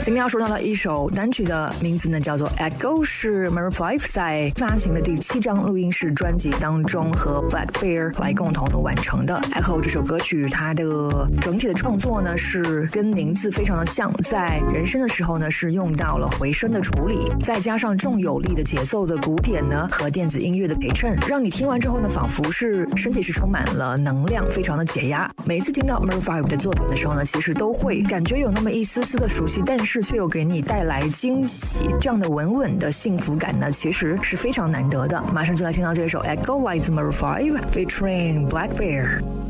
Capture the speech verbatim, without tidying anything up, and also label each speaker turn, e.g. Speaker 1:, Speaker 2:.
Speaker 1: 今天要说到的一首单曲的名字呢叫做 Echo， 是 Maroon five 在发行的第七张录音室专辑当中和 Black Bear 来共同的完成的。 Echo 这首歌曲它的整体的创作呢是跟名字非常的像，在人声的时候呢是用到了回声的处理，再加上重有力的节奏的鼓点呢和电子音乐的陪衬，让你听完之后呢仿佛是身体是充满了能量，非常的解压。每一次听到 Maroon five 的作品的时候呢，其实都会感觉有那么一丝丝的熟悉，但是却又给你带来惊喜，这样的稳稳的幸福感呢其实是非常难得的。马上就来听到这首 Echo 来自 Maroon five featuring Black Bear。